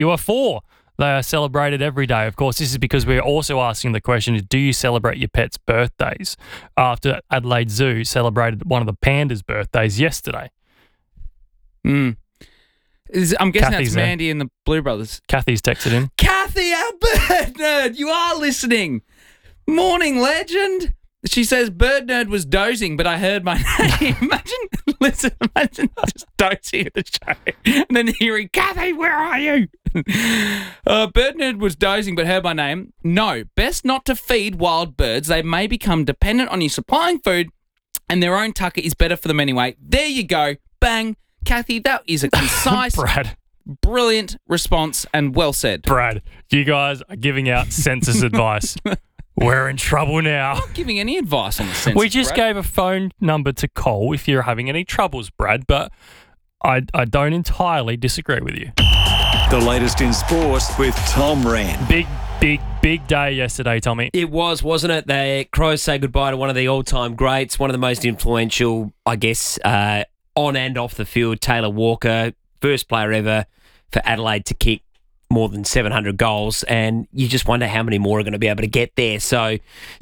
You are 4. They are celebrated every day. Of course, this is because we're also asking the question, do you celebrate your pets' birthdays? After Adelaide Zoo celebrated one of the pandas' birthdays yesterday. I'm guessing Kathy's that's Mandy and the Blue Brothers. Kathy's texted in. Kathy, our bird nerd, you are listening. Morning, legend. She says, bird nerd was dozing, but I heard my name. Imagine just dozing at the show and then hearing, Kathy, where are you? Bird nerd was dozing, but heard my name. No, best not to feed wild birds. They may become dependent on you supplying food, and their own tucker is better for them anyway. There you go. Bang. Kathy, that is a concise, Brad. brilliant response, and well said. Brad, you guys are giving out census advice. We're in trouble now. I'm not giving any advice on the census, We just Brad. gave a phone number to call if you're having any troubles, Brad, but I don't entirely disagree with you. The latest in sport with Tom Wren. Big day yesterday, Tommy. It was, wasn't it? The Crows say goodbye to one of the all-time greats, one of the most influential, I guess, on and off the field, Taylor Walker, first player ever for Adelaide to kick more than 700 goals, and you just wonder how many more are going to be able to get there. So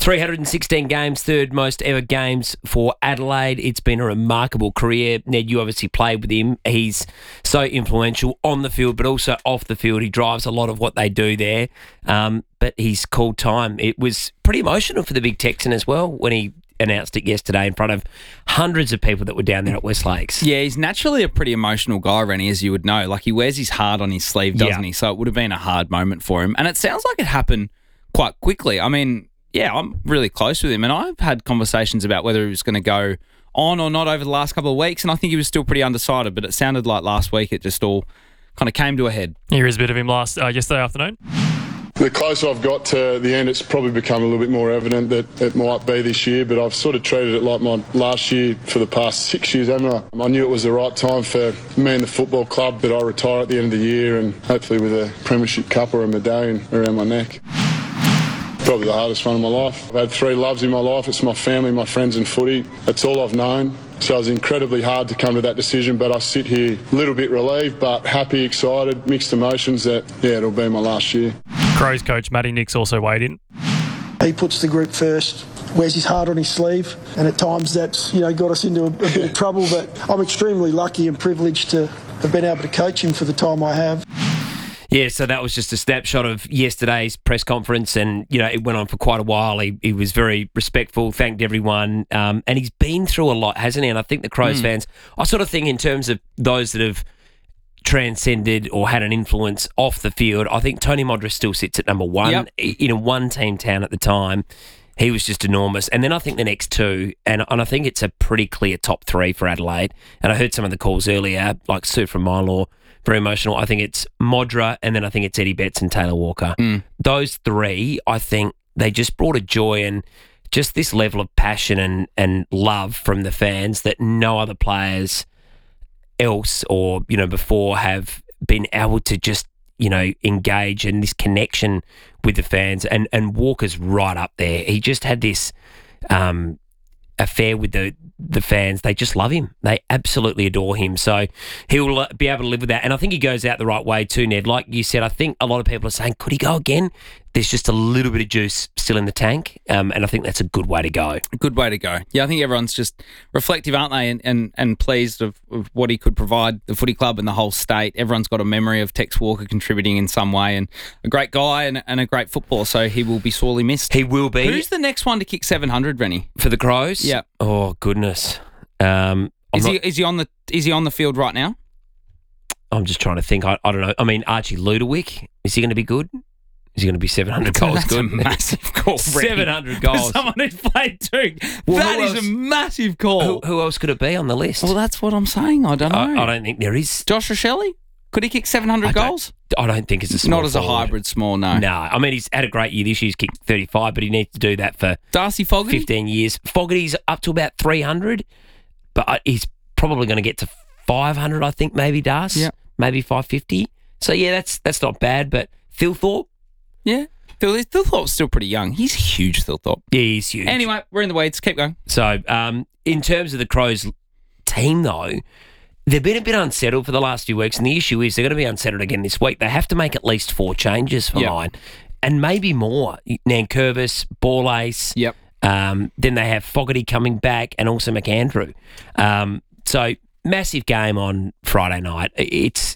316 games, third most ever games for Adelaide. It's been a remarkable career. Ned, you obviously played with him. He's so influential on the field, but also off the field. He drives a lot of what they do there, but he's called time. It was pretty emotional for the big Texan as well when he announced it yesterday in front of hundreds of people that were down there at West Lakes. Yeah, he's naturally a pretty emotional guy, Rennie, as you would know. Like, he wears his heart on his sleeve, doesn't he? So it would have been a hard moment for him. And it sounds like it happened quite quickly. I mean, yeah, I'm really close with him, and I've had conversations about whether he was going to go on or not over the last couple of weeks, and I think he was still pretty undecided, but it sounded like last week it just all kind of came to a head. Here is a bit of him yesterday afternoon. The closer I've got to the end, it's probably become a little bit more evident that it might be this year, but I've sort of treated it like my last year for the past 6 years, haven't I? I knew it was the right time for me and the football club that I retire at the end of the year, and hopefully with a premiership cup or a medallion around my neck. Probably the hardest one of my life. I've had 3 loves in my life. It's my family, my friends and footy. That's all I've known. So it was incredibly hard to come to that decision, but I sit here a little bit relieved, but happy, excited, mixed emotions that, yeah, it'll be my last year. Crows coach Matty Nix also weighed in. He puts the group first, wears his heart on his sleeve, and at times that's got us into a bit of trouble, but I'm extremely lucky and privileged to have been able to coach him for the time I have. Yeah, so that was just a snapshot of yesterday's press conference, and it went on for quite a while. He was very respectful, thanked everyone, and he's been through a lot, hasn't he? And I think the Crows fans, I sort of think in terms of those that have transcended or had an influence off the field, I think Tony Modra still sits at number 1. Yep. In a one-team town at the time, he was just enormous. And then I think the next 2, and I think it's a pretty clear top 3 for Adelaide. And I heard some of the calls earlier, like Sue from Mylor, very emotional. I think it's Modra, and then I think it's Eddie Betts and Taylor Walker. Those 3, I think they just brought a joy and just this level of passion and love from the fans that no other players else or before have been able to just engage in this connection with the fans, and Walker's right up there. He just had this affair with the fans. They just love him. They absolutely adore him. So he'll be able to live with that. And I think he goes out the right way too, Ned. Like you said, I think a lot of people are saying, could he go again? There's just a little bit of juice still in the tank, and I think that's a good way to go. A good way to go. Yeah, I think everyone's just reflective, aren't they, and pleased of what he could provide the footy club and the whole state. Everyone's got a memory of Tex Walker contributing in some way, and a great guy and a great footballer, so he will be sorely missed. He will be. Who's the next one to kick 700, Rennie? For the Crows? Yeah. Oh, goodness. Is he on the field right now? I'm just trying to think. I don't know. I mean, Archie Ludowick, is he going to be good? Is he going to be 700 goals That's good? a massive call, Rennie. 700 goals. For someone who's played 2. Well, that who is else? a massive call. Who else could it be on the list? Well, that's what I'm saying. I don't know. I don't think there is. Josh Rochelle? Could he kick 700 goals? I don't think it's a small Not as a forward. hybrid small, no. No. I mean, he's had a great year this year. He's kicked 35, but he needs to do that for Darcy Fogarty? 15 years. Fogarty's up to about 300, but he's probably going to get to 500, I think, maybe, Das. Yeah. Maybe 550. So, yeah, that's not bad, but Phil Thorpe? Yeah. Phil Thorpe's still pretty young. He's huge, Phil Thorpe. Yeah, he's huge. Anyway, we're in the weeds. Keep going. So, in terms of the Crows team, though, they've been a bit unsettled for the last few weeks, and the issue is they're going to be unsettled again this week. They have to make at least 4 changes for mine, and maybe more. Nankervis, Ball Ace. Yep. Then they have Fogarty coming back, and also McAndrew. So massive game on Friday night. It's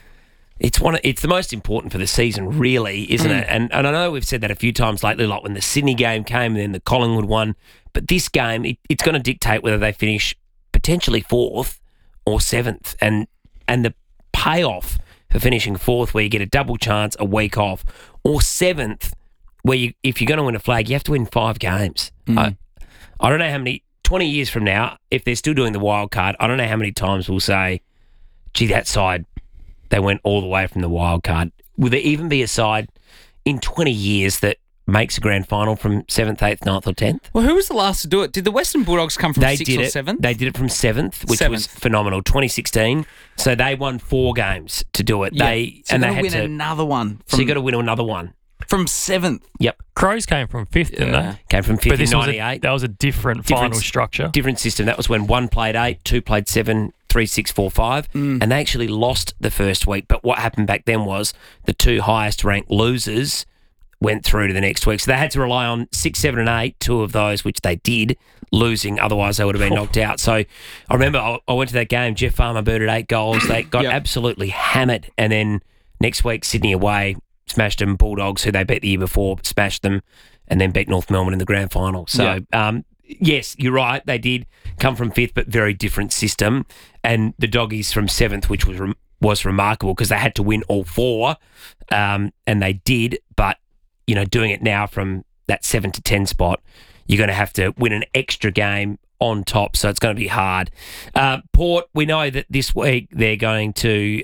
the most important for the season, really, isn't it? And I know we've said that a few times lately, like when the Sydney game came and then the Collingwood one. But this game, it's going to dictate whether they finish potentially 4th or 7th. And the payoff for finishing 4th, where you get a double chance, a week off, or 7th, where if you're going to win a flag, you have to win 5 games. I don't know how many, 20 years from now, if they're still doing the wild card, I don't know how many times we'll say, gee, that side, they went all the way from the wild card. Will there even be a side in 20 years that makes a grand final from 7th, 8th, 9th or 10th? Well, who was the last to do it? Did the Western Bulldogs come from 6th or 7th? They did it from 7th, which was 7th. phenomenal. 2016. So they won 4 games to do it. So They you had got to win to. another one. So you got to win another one. From 7th. Yep. Crows came from 5th, didn't they? Came from 5th But in this was 98. that was a different final structure. Different system. That was when 1 played 8, 2 played 7, 3, 6, 4, 5. And they actually lost the first week. But what happened back then was the 2 highest ranked losers went through to the next week. So they had to rely on 6, 7 and 8, 2 of those, which they did, losing. Otherwise, they would have been knocked out. So I remember I went to that game. Jeff Farmer booted 8 goals. They got absolutely hammered. And then next week, Sydney away, smashed them. Bulldogs, who they beat the year before, smashed them, and then beat North Melbourne in the grand final. So, yes, you're right. They did come from 5th, but very different system. And the Doggies from 7th, which was remarkable because they had to win all 4, and they did. But doing it now from that 7 to 10 spot, you're going to have to win an extra game on top, so it's going to be hard. Port, we know that this week they're going to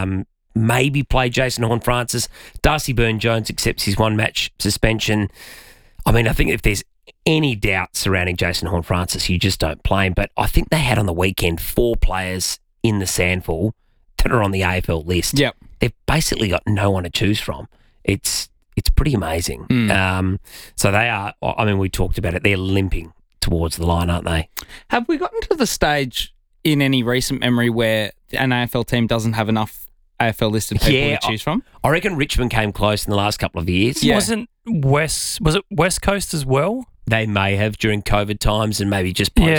maybe play Jason Horne-Francis. Darcy Byrne-Jones accepts his 1-match suspension. I mean, I think if there's any doubt surrounding Jason Horne-Francis, you just don't play him. But I think they had on the weekend 4 players in the SANFL that are on the AFL list. Yep. They've basically got no one to choose from. It's pretty amazing. So they are, I mean, we talked about it, they're limping towards the line, aren't they? Have we gotten to the stage in any recent memory where an AFL team doesn't have enough AFL listed people to choose from? I reckon Richmond came close in the last couple of years. Yeah. Was it West Coast as well? They may have during COVID times and maybe just post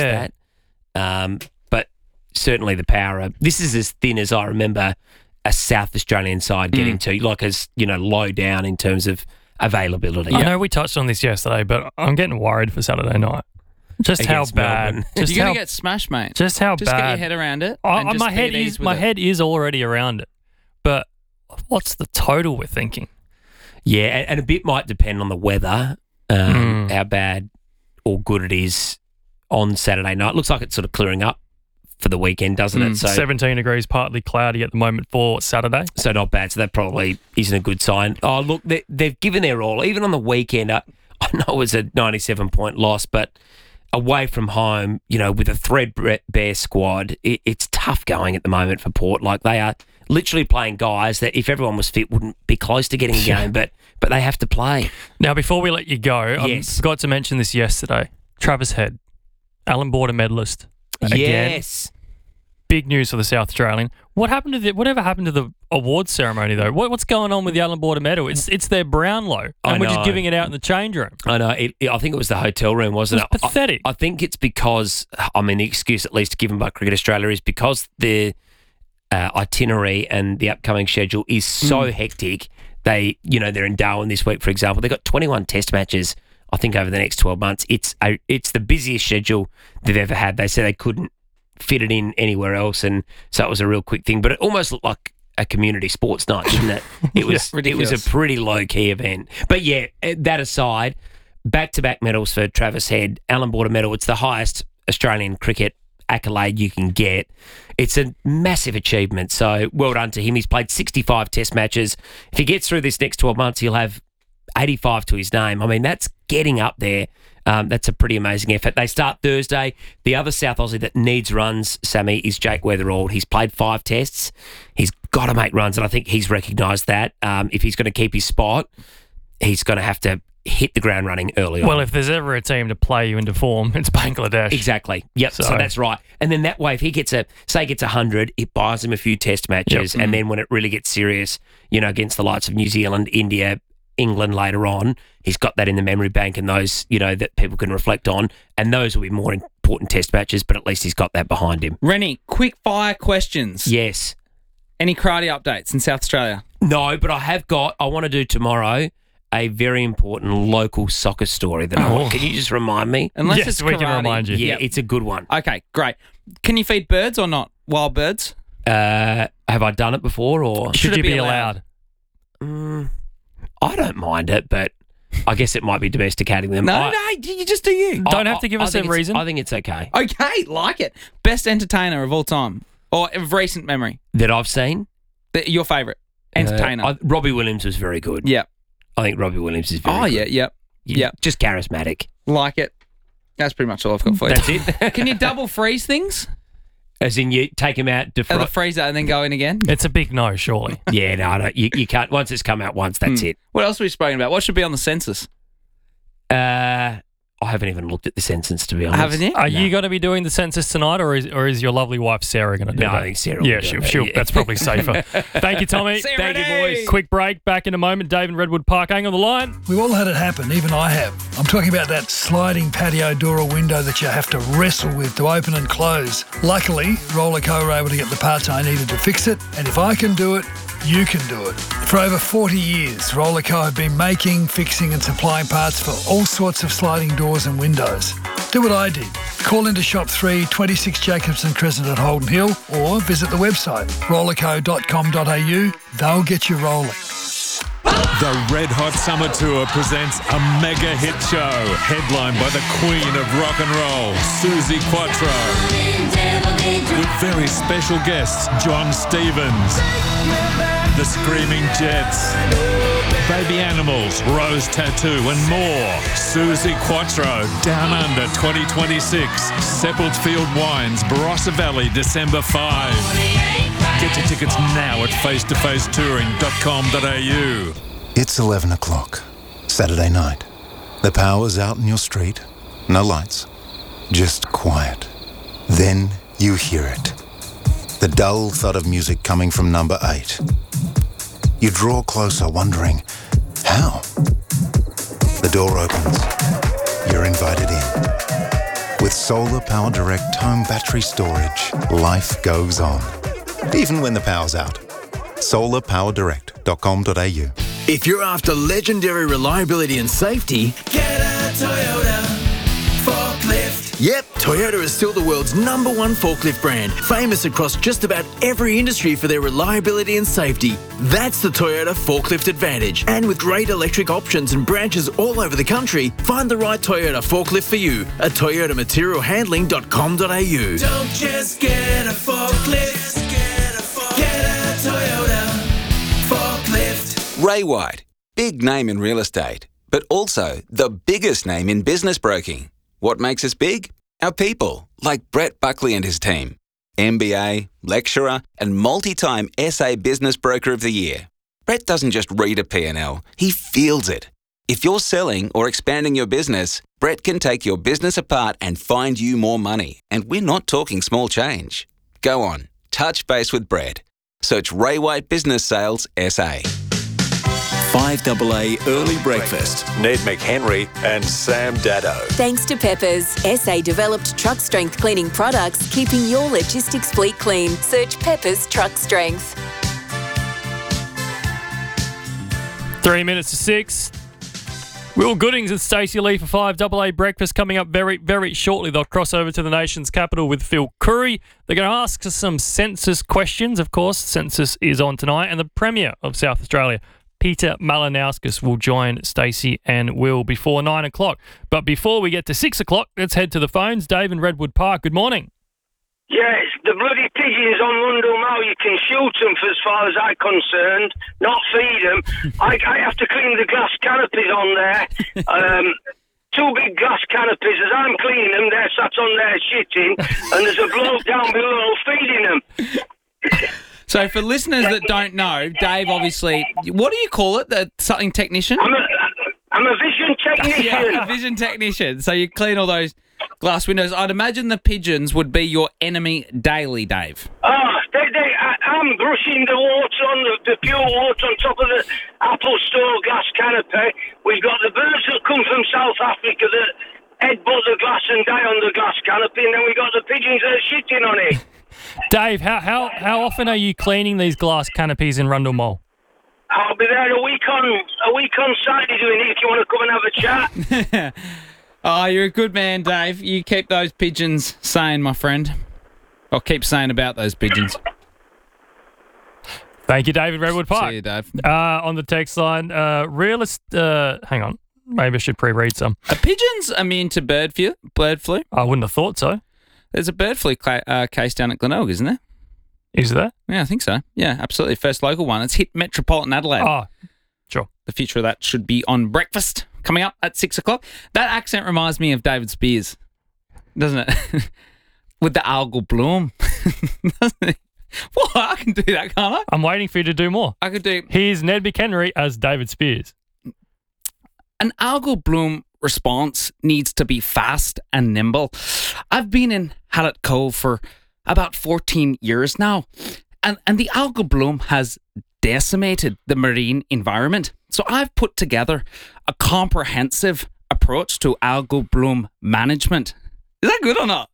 that. But certainly the power of, this is as thin as I remember a South Australian side getting to, like as, low down in terms of availability. I know we touched on this yesterday, but I'm getting worried for Saturday night. Just Against how bad. Melbourne. Just You're how, going to get smashed, mate. just how Just bad. get your head around it. and just my be head at ease is with my it. head is already around it. But what's the total we're thinking? Yeah, and a bit might depend on the weather, how bad or good it is on Saturday night. Looks like it's sort of clearing up for the weekend, doesn't it? So 17 degrees, partly cloudy at the moment for Saturday. So not bad. So that probably isn't a good sign. Oh, look, they've given their all. Even on the weekend, I know it was a 97-point loss, but away from home, with a threadbare squad, it's tough going at the moment for Port. Like, they are literally playing guys that if everyone was fit wouldn't be close to getting a game, but they have to play. Now, before we let you go, Yes. I forgot to mention this yesterday. Travis Head, Allan Border medalist. Again. Yes. Big news for the South Australian. Whatever happened to the awards ceremony, though? What's going on with the Allan Border medal? It's their Brownlow, and we're just know. giving it out in the change room. I know. I think it was the hotel room, wasn't it? It's pathetic. I think it's because, the excuse at least given by Cricket Australia is because the itinerary and the upcoming schedule is so hectic. They're in Darwin this week, for example. They've got 21 test matches, I think, over the next 12 months. It's the busiest schedule they've ever had. They said they couldn't fit it in anywhere else, and so it was a real quick thing. But it almost looked like a community sports night, didn't it? It was ridiculous. a pretty low-key event. But yeah, that aside, back-to-back medals for Travis Head, Allan Border medal. It's the highest Australian cricket accolade you can get. It's a massive achievement, so well done to him. He's played 65 test matches. If he gets through this next 12 months, he'll have 85 to his name. I mean, that's getting up there. That's a pretty amazing effort. They start Thursday. The other South Aussie that needs runs, Sammy, is Jake Weatherald. He's played 5 tests. He's got to make runs, and I think he's recognised that. If he's going to keep his spot, he's going to have to hit the ground running early on. Well, if there's ever a team to play you into form, it's Bangladesh. Exactly. Yep. So that's right. And then that way, if he gets 100, it buys him a few test matches. Yep. And then when it really gets serious, against the likes of New Zealand, India, England later on, he's got that in the memory bank and those, that people can reflect on. And those will be more important test matches, but at least he's got that behind him. Rennie, quick fire questions. Yes. Any karate updates in South Australia? No, but I want to do tomorrow a very important local soccer story that I want. Can you just remind me? Unless Yes, it's we can karate. remind you. Yeah, it's a good one. Okay, great. Can you feed birds or not? Wild birds? Have I done it before or? Should it you be be allowed? allowed? I don't mind it, but I guess it might be domesticating them. No, you just do you. Don't have to give us a reason. I think it's okay. Okay, like it. Best entertainer of all time or of recent memory? That I've seen? Your favourite entertainer? Robbie Williams was very good. Yeah. I think Robbie Williams is very good. Yeah. Just charismatic. Like it. That's pretty much all I've got for you. That's it. Can you double freeze things? As in you take them out, At the defrost. freezer and then go in again? It's a big no, surely. Yeah, no, no, you can't. Once it's come out once, that's it. What else have we spoken about? What should be on the census? I haven't even looked at the census, to be honest. Haven't you? Are you going to be doing the census tonight, or is your lovely wife Sarah going to do No, that? I think Sarah will Yeah, do she'll, that, she'll, yeah. that's probably safer. Thank you, Tommy. See you, Thank you, Rennie. boys. Quick break. Back in a moment. Dave in Redwood Park. Hang on the line. We've all had it happen, even I have. I'm talking about that sliding patio door or window that you have to wrestle with to open and close. Luckily, Rollerco were able to get the parts I needed to fix it, and if I can do it, you can do it. For over 40 years, Rollerco have been making, fixing and supplying parts for all sorts of sliding doors and windows. Do what I did. Call into Shop 3, 26 Jacobson Crescent at Holden Hill, or visit the website rollerco.com.au. They'll get you rolling. The Red Hot Summer Tour presents a mega hit show headlined by the Queen of Rock and Roll, Suzi Quatro, with very special guests John Stevens, The Screaming Jets, Baby Animals, Rose Tattoo and more. Suzi Quatro, Down Under 2026, Seppeltfield Wines, Barossa Valley, December 5. Get your tickets now at facetofacetouring.com.au. It's 11 o'clock, Saturday night. The power's out in your street. No lights, just quiet. Then you hear it. The dull thud of music coming from number 8. You draw closer, wondering, how? The door opens. You're invited in. With Solar Power Direct home battery storage, life goes on. Even when the power's out. solarpowerdirect.com.au. If you're after legendary reliability and safety, get a Toyota forklift. Yep, Toyota is still the world's #1 forklift brand, famous across just about every industry for their reliability and safety. That's the Toyota Forklift Advantage. And with great electric options and branches all over the country, find the right Toyota forklift for you at toyotamaterialhandling.com.au. Don't just get a forklift, get a Toyota forklift. Ray White, big name in real estate, but also the biggest name in business broking. What makes us big? Our people, like Brett Buckley and his team. MBA, lecturer, and multi-time SA Business Broker of the Year. Brett doesn't just read a P&L, he feels it. If you're selling or expanding your business, Brett can take your business apart and find you more money. And we're not talking small change. Go on, touch base with Brett. Search Ray White Business Sales SA. 5AA Early Breakfast. Ned McHenry and Sam Daddo. Thanks to Peppers, SA developed truck strength cleaning products, keeping your logistics fleet clean. Search Peppers Truck Strength. 3 minutes to 6. Will Goodings and Stacey Lee for 5AA breakfast coming up very, very shortly. They'll cross over to the nation's capital with Phil Curry. They're going to ask us some census questions. Of course, census is on tonight. And the Premier of South Australia, Peter Malinauskas, will join Stacey and Will before 9 o'clock. But before we get to 6 o'clock, let's head to the phones. Dave in Redwood Park, good morning. Yes, the bloody pigeons on Mundell Mall, you can shoot them for as far as I'm concerned, not feed them. I have to clean the glass canopies on there. 2 big glass canopies. As I'm cleaning them, they're sat on there shitting, and there's a bloke down below feeding them. So for listeners that don't know, Dave obviously, what do you call it? Something technician? I'm I'm a vision technician. Yeah, a vision technician. So you clean all those glass windows. I'd imagine the pigeons would be your enemy daily, Dave. I'm brushing the water on the pure water on top of the Apple Store glass canopy. We've got the birds that come from South Africa that headbutt the glass and die on the glass canopy, and then we've got the pigeons that are shitting on it. Dave, how often are you cleaning these glass canopies in Rundle Mall? I'll be there a week on Saturday doing it if you want to come and have a chat. Oh, you're a good man, Dave. You keep those pigeons sane, my friend. Or keep saying about those pigeons. Thank you, David, Redwood Park. See you, Dave. On the text line, hang on. Maybe I should pre-read some. Are pigeons immune to bird flu? I wouldn't have thought so. There's a bird flu case down at Glenelg, isn't there? Is there? Yeah, I think so. Yeah, absolutely. First local one. It's hit Metropolitan Adelaide. Oh, sure. The future of that should be on breakfast coming up at 6 o'clock. That accent reminds me of David Spears, doesn't it? With the algal bloom. Doesn't it? Well, I can do that, can't I? I'm waiting for you to do more. I could do... Here's Ned McHenry as David Spears. An algal bloom response needs to be fast and nimble. I've been in Hallett Cove for about 14 years now, and the algal bloom has decimated the marine environment. So I've put together a comprehensive approach to algal bloom management. Is that good or not?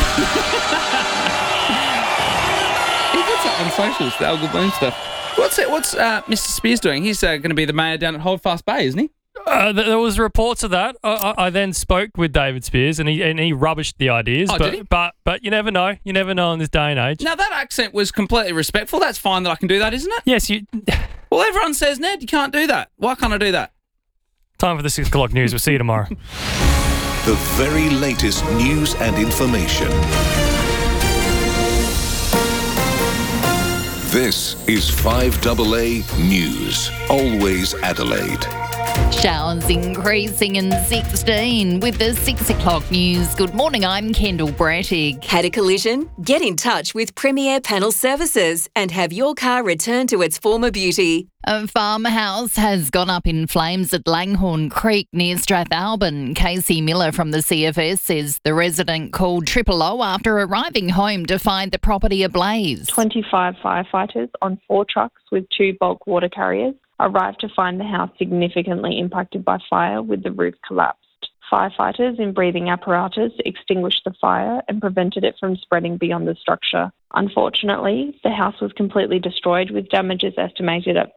He puts that on socials, the algal bloom stuff. What's Mr. Spears doing? He's going to be the mayor down at Holdfast Bay, isn't he? There was reports of that. I then spoke with David Spears, and he rubbished the ideas. Oh, did he? But you never know. You never know in this day and age. Now, that accent was completely respectful. That's fine that I can do that, isn't it? Yes, you... Well, everyone says, Ned, you can't do that. Why can't I do that? Time for the 6 o'clock news. We'll see you tomorrow. The very latest news and information. This is 5AA News. Always Adelaide. Showers increasing in 16 with the 6 o'clock news. Good morning, I'm Kendall Brattig. Had a collision? Get in touch with Premier Panel Services and have your car returned to its former beauty. A farmhouse has gone up in flames at Langhorne Creek near Strathalbyn. Casey Miller from the CFS says the resident called Triple O after arriving home to find the property ablaze. 25 firefighters on 4 trucks with 2 bulk water carriers arrived to find the house significantly impacted by fire with the roof collapsed. Firefighters in breathing apparatus extinguished the fire and prevented it from spreading beyond the structure. Unfortunately, the house was completely destroyed with damages estimated at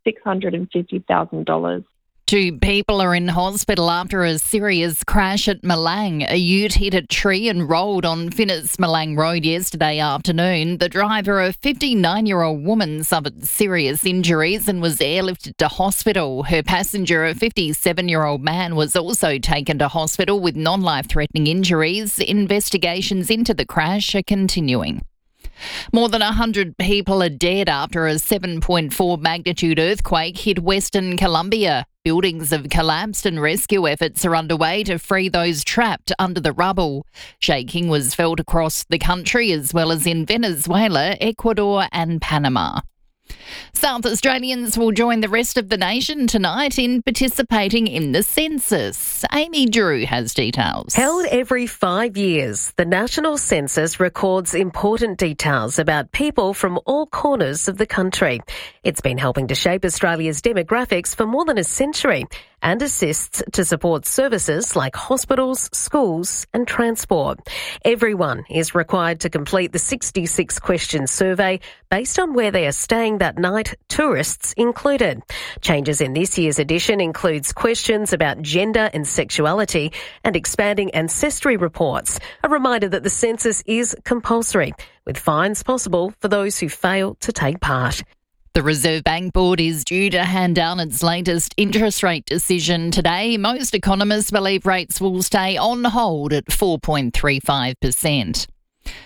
$650,000. 2 people are in hospital after a serious crash at Malang. A ute hit a tree and rolled on Finnis Malang Road yesterday afternoon. The driver, a 59-year-old woman, suffered serious injuries and was airlifted to hospital. Her passenger, a 57-year-old man, was also taken to hospital with non-life-threatening injuries. Investigations into the crash are continuing. More than 100 people are dead after a 7.4 magnitude earthquake hit Western Colombia. Buildings have collapsed and rescue efforts are underway to free those trapped under the rubble. Shaking was felt across the country as well as in Venezuela, Ecuador and Panama. South Australians will join the rest of the nation tonight in participating in the census. Amy Drew has details. Held every 5 years, the National Census records important details about people from all corners of the country. It's been helping to shape Australia's demographics for more than a century and assists to support services like hospitals, schools and transport. Everyone is required to complete the 66-question survey based on where they are staying that night, tourists included. Changes in this year's edition includes questions about gender and sexuality and expanding ancestry reports. A reminder that the census is compulsory, with fines possible for those who fail to take part. The Reserve Bank Board is due to hand down its latest interest rate decision today. Most economists believe rates will stay on hold at 4.35%.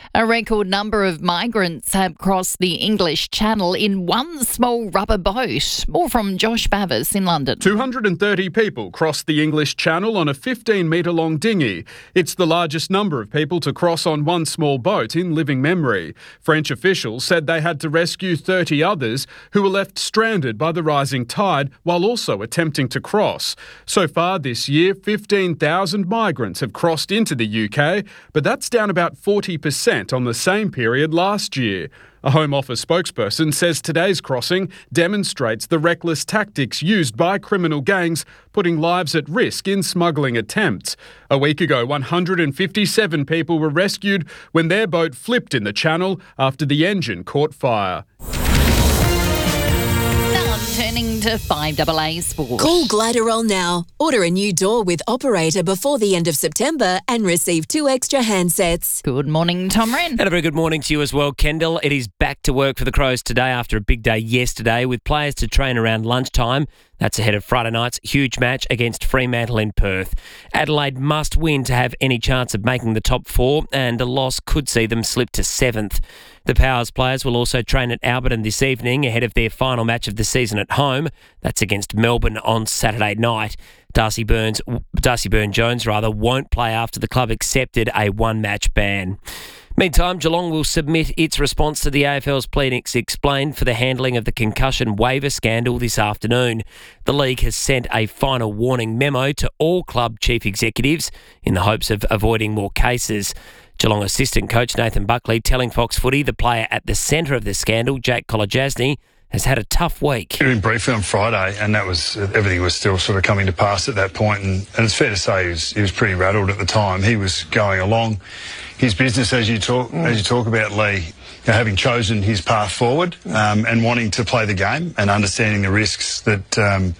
A record number of migrants have crossed the English Channel in one small rubber boat. More from Josh Bavis in London. 230 people crossed the English Channel on a 15-metre-long dinghy. It's the largest number of people to cross on one small boat in living memory. French officials said they had to rescue 30 others who were left stranded by the rising tide while also attempting to cross. So far this year, 15,000 migrants have crossed into the UK, but that's down about 40% on the same period last year. A Home Office spokesperson says today's crossing demonstrates the reckless tactics used by criminal gangs, putting lives at risk in smuggling attempts. A week ago, 157 people were rescued when their boat flipped in the channel after the engine caught fire. Turning to 5AA Sport. Call Gliderol now. Order a new door with Operator before the end of September and receive 2 extra handsets. Good morning, Tom Wren. And a very good morning to you as well, Kendall. It is back to work for the Crows today after a big day yesterday with players to train around lunchtime. That's ahead of Friday night's huge match against Fremantle in Perth. Adelaide must win to have any chance of making the top 4, and a loss could see them slip to 7th. The Powers players will also train at Alberton this evening ahead of their final match of the season at home. That's against Melbourne on Saturday night. Darcy Byrne-Jones won't play after the club accepted a one-match ban. Meantime, Geelong will submit its response to the AFL's Pleadings Explained for the handling of the concussion waiver scandal this afternoon. The league has sent a final warning memo to all club chief executives in the hopes of avoiding more cases. Geelong assistant coach Nathan Buckley telling Fox Footy the player at the centre of the scandal, Jake Kolodjasny, has had a tough week. He been briefly on Friday, and that was everything was still sort of coming to pass at that point, and it's fair to say he was pretty rattled at the time. He was going along his business as you talk about, Lee, having chosen his path forward and wanting to play the game and understanding the risks that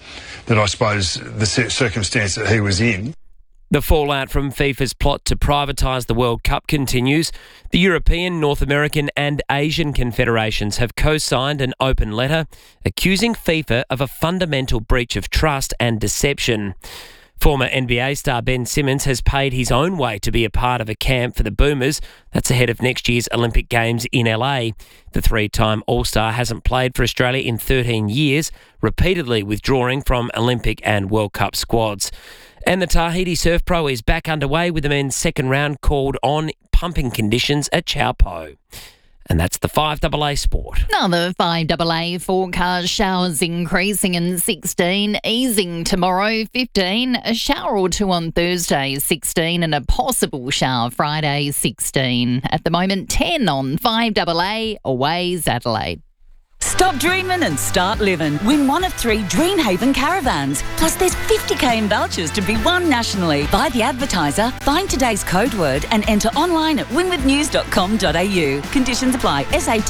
I suppose the circumstance that he was in. The fallout from FIFA's plot to privatise the World Cup continues. The European, North American and Asian confederations have co-signed an open letter accusing FIFA of a fundamental breach of trust and deception. Former NBA star Ben Simmons has paid his own way to be a part of a camp for the Boomers. That's ahead of next year's Olympic Games in LA. The 3-time All-Star hasn't played for Australia in 13 years, repeatedly withdrawing from Olympic and World Cup squads. And the Tahiti Surf Pro is back underway with the men's second round called on pumping conditions at Taupo. And that's the 5AA Sport. Another 5AA forecast, showers increasing in 16, easing tomorrow 15, a shower or two on Thursday 16 and a possible shower Friday 16. At the moment 10 on 5AA, Aways Adelaide. Stop dreaming and start living. Win one of 3 Dreamhaven caravans. Plus there's 50k in vouchers to be won nationally. Buy the advertiser, find today's code word and enter online at winwithnews.com.au. Conditions apply. SAT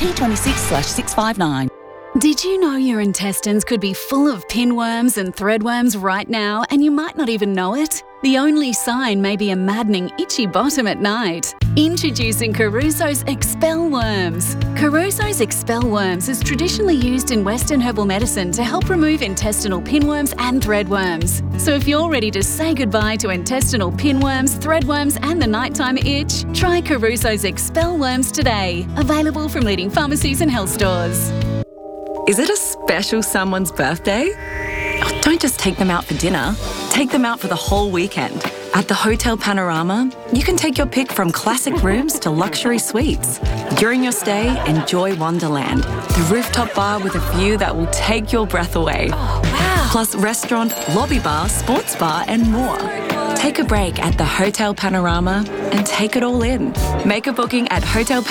26/659. Did you know your intestines could be full of pinworms and threadworms right now and you might not even know it? The only sign may be a maddening itchy bottom at night. Introducing Caruso's Expel Worms. Caruso's Expel Worms is traditionally used in Western herbal medicine to help remove intestinal pinworms and threadworms. So if you're ready to say goodbye to intestinal pinworms, threadworms and the nighttime itch, try Caruso's Expel Worms today. Available from leading pharmacies and health stores. Is it a special someone's birthday? Oh, don't just take them out for dinner. Take them out for the whole weekend. At the Hotel Panorama, you can take your pick from classic rooms to luxury suites. During your stay, enjoy Wonderland, the rooftop bar with a view that will take your breath away. Oh, wow. Plus restaurant, lobby bar, sports bar and more. Take a break at the Hotel Panorama and take it all in. Make a booking at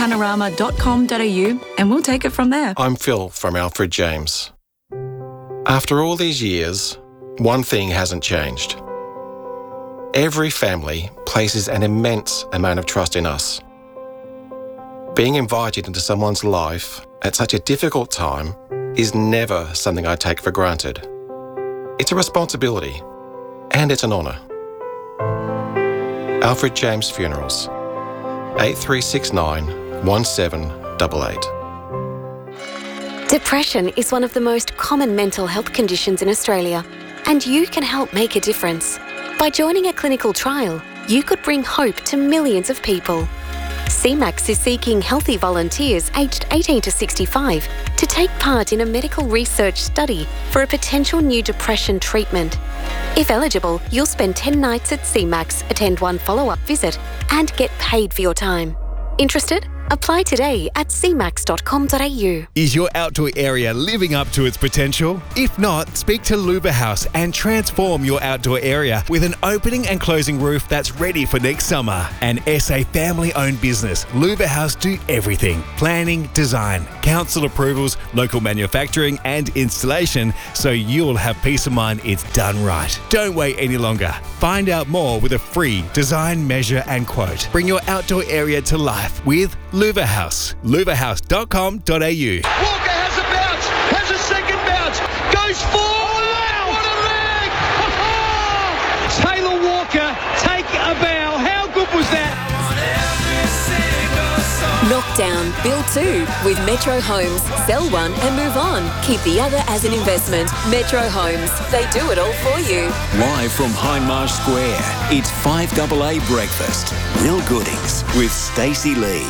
hotelpanorama.com.au and we'll take it from there. I'm Phil from Alfred James. After all these years, one thing hasn't changed. Every family places an immense amount of trust in us. Being invited into someone's life at such a difficult time is never something I take for granted. It's a responsibility and it's an honour. Alfred James Funerals, 8369 1788. Depression is one of the most common mental health conditions in Australia, and you can help make a difference. By joining a clinical trial, you could bring hope to millions of people. CMAX is seeking healthy volunteers aged 18 to 65 to take part in a medical research study for a potential new depression treatment. If eligible, you'll spend 10 nights at CMAX, attend one follow-up visit, and get paid for your time. Interested? Apply today at cmax.com.au. Is your outdoor area living up to its potential? If not, speak to Luva House and transform your outdoor area with an opening and closing roof that's ready for next summer. An SA family-owned business, Luva House do everything: planning, design, council approvals, local manufacturing and installation, so you'll have peace of mind it's done right. Don't wait any longer. Find out more with a free design, measure and quote. Bring your outdoor area to life with Luva House. luvahouse.com.au. Walker has a bounce, has a second bounce, goes forward. Oh, wow. What a leg! Taylor Walker, take a bow. How good was that? Knockdown, build two with Metro Homes. Sell one and move on. Keep the other as an investment. Metro Homes, they do it all for you. Live from Hindmarsh Square, it's 5AA Breakfast. Will Goodings with Stacey Lee.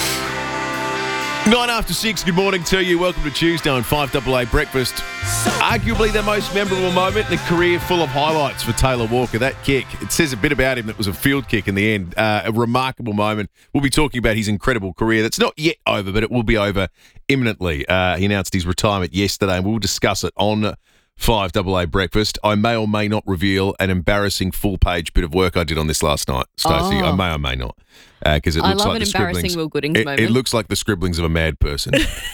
9 after 6, good morning to you. Welcome to Tuesday on 5AA Breakfast. Arguably the most memorable moment in a career full of highlights for Taylor Walker. That kick, it says a bit about him that it was a field kick in the end. A remarkable moment. We'll be talking about his incredible career that's not yet over, but it will be over imminently. He announced his retirement yesterday, and we'll discuss it on 5AA Breakfast. I may or may not reveal an embarrassing full-page bit of work I did on this last night, Stacey. I may or may not. Because it looks like the scribblings. Will Goodings moment. It looks like the scribblings of a mad person.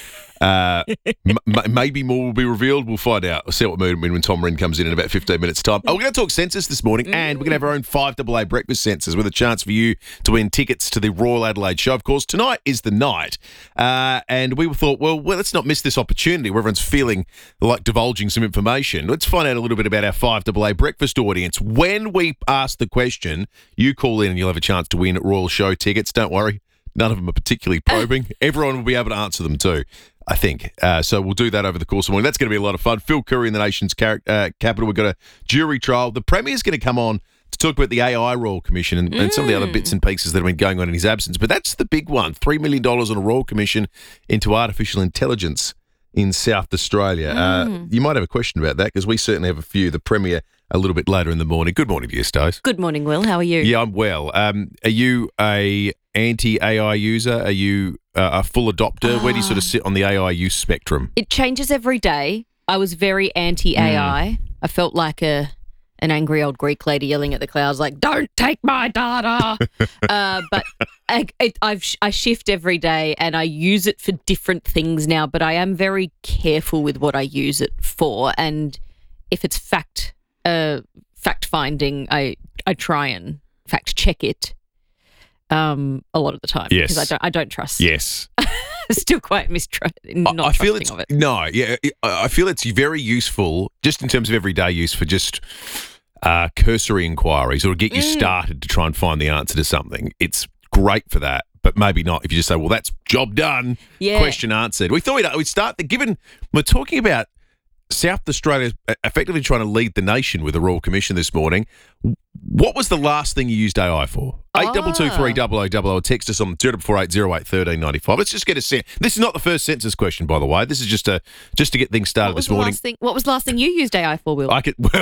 Maybe more will be revealed. We'll find out. We'll see what mood when Tom Wren comes in about 15 minutes' time. We're going to talk census this morning, and we're going to have our own 5AA breakfast census with a chance for you to win tickets to the Royal Adelaide Show. Of course, tonight is the night, and we thought, well, let's not miss this opportunity where everyone's feeling like divulging some information. Let's find out a little bit about our 5AA breakfast audience. When we ask the question, you call in and you'll have a chance to win Royal Show tickets. Don't worry. None of them are particularly probing. Everyone will be able to answer them too, I think. So we'll do that over the course of the morning. That's going to be a lot of fun. Phil Curry in the nation's capital. We've got a jury trial. The Premier's going to come on to talk about the AI Royal Commission and some of the other bits and pieces that have been going on in his absence. But that's the big one, $3 million on a Royal Commission into artificial intelligence in South Australia. You might have a question about that because we certainly have a few. The Premier a little bit later in the morning. Good morning to you, Stace. Good morning, Will. How are you? Yeah, I'm well. Are you a anti-AI user? Are you a full adopter? Where do you sort of sit on the AI use spectrum? It changes every day. I was very anti-AI. I felt like an angry old Greek lady yelling at the clouds like, don't take my data. But I shift every day and I use it for different things now, but I am very careful with what I use it for. And if it's fact-finding, I try and fact-check it. A lot of the time, yes, because I don't trust. Yes, still quite mistrusting of it. No, yeah, I feel it's very useful just in terms of everyday use for just cursory inquiries or to get you started to try and find the answer to something. It's great for that, but maybe not if you just say, "Well, that's job done, question answered." We thought we'd start. Given we're talking about South Australia effectively trying to lead the nation with a Royal Commission this morning. What was the last thing you used AI for? 8223 text us on 0448 08 1395. Let's just get a sense. This is not the first census question, by the way. This is just to get things started this morning. What was the last thing you used AI for, Will?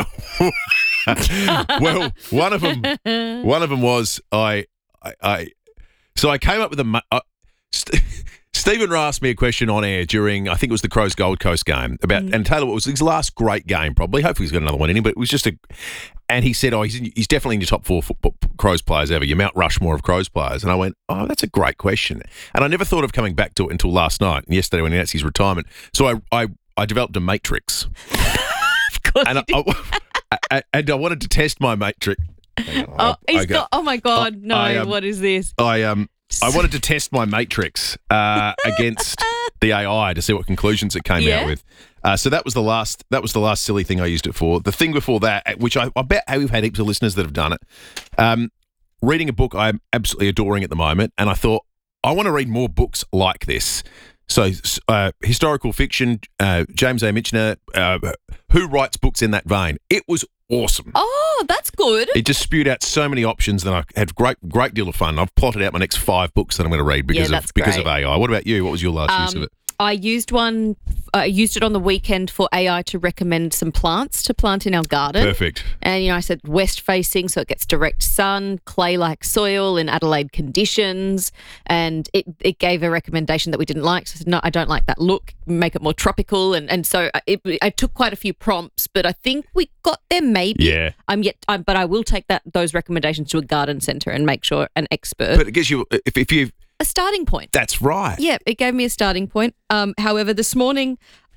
Well, one of them was I came up with Stephen asked me a question on air during, I think it was the Crows Gold Coast game about, and Taylor, what was his last great game probably. Hopefully he's got another one in him, but it was just and he said, he's definitely in your top 4 Crows players ever, your Mount Rushmore of Crows players. And I went, that's a great question. And I never thought of coming back to it until last night and yesterday when he announced his retirement. So I developed a matrix. Of course and I wanted to test my matrix. Oh my God, no, what is this? I wanted to test my matrix against the AI to see what conclusions it came out with. So that was the last silly thing I used it for. The thing before that, which I bet we've had heaps of listeners that have done it, reading a book I'm absolutely adoring at the moment, and I thought, I want to read more books like this. So historical fiction, James A. Michener, who writes books in that vein? It was awesome. Oh, that's good. It just spewed out so many options, and I had great deal of fun. I've plotted out my next 5 books that I'm going to read because of AI. What about you? What was your last use of it? I used it on the weekend for AI to recommend some plants to plant in our garden. Perfect. And, I said west facing, so it gets direct sun, clay-like soil in Adelaide conditions. And it gave a recommendation that we didn't like. So I said, no, I don't like that look. Make it more tropical. And so I took quite a few prompts, but I think we got there maybe. Yeah. But I will take those recommendations to a garden centre and make sure an expert. But it gives you, if you a starting point. That's right. Yeah, it gave me a starting point. However, this morning,